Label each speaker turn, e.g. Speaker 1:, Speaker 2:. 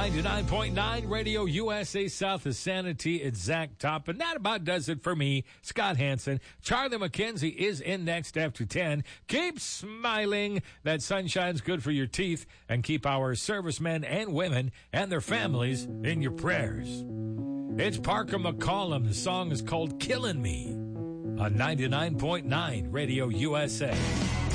Speaker 1: 99.9 Radio USA South of Sanity. It's Zach Top. And that about does it for me, Scott Hansen. Charlie McKenzie is in next after 10. Keep smiling. That sunshine's good for your teeth. And keep our servicemen and women and their families in your prayers. It's Parker McCollum. The song is called Killing Me on 99.9 Radio USA.